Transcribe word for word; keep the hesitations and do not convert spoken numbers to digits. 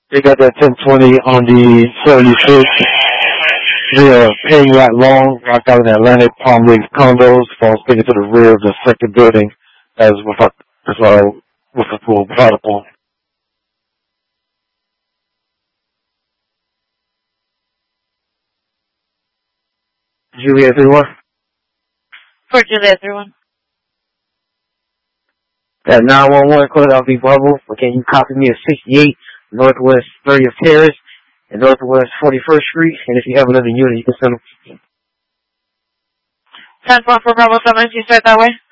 They got that ten twenty on the seventy-six. They are paying that long, locked out in Atlantic Palm Lakes condos, falls taken to the rear of the second building as with a, as a, with a full protocol. Juliet three one. For Juliet three one. That nine one one code, I'll be Bubble. Okay, you copy me at sixty-eight Northwest thirtieth Terrace and Northwest forty-first Street. And if you have another unit, you can send them. ten four for Bravo seven, you start that way.